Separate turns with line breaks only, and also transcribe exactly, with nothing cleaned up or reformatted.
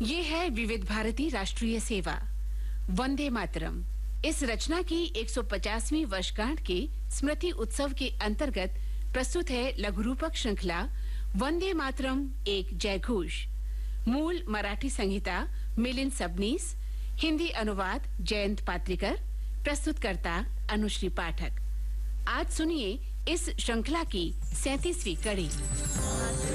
ये है विविध भारती राष्ट्रीय सेवा वंदे मातरम। इस रचना की एक सौ पचासवीं वर्षगांठ के स्मृति उत्सव के अंतर्गत प्रस्तुत है लघुरूपक श्रृंखला वंदे मातरम एक जयघोष। मूल मराठी संहिता मिलिंद सबनीस, हिंदी अनुवाद जयंत पात्रिकर, प्रस्तुतकर्ता अनुश्री पाठक। आज सुनिए इस श्रृंखला की सैंतीसवीं कड़ी।